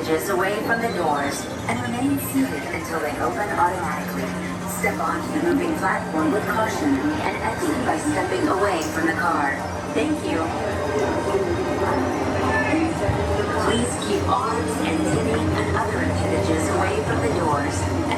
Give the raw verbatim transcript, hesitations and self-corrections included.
appendages away from the doors and remain seated until they open automatically. Step onto the moving platform with caution and exit by stepping away from the car. Thank you. Please keep arms and knitting and other appendages away from the doors.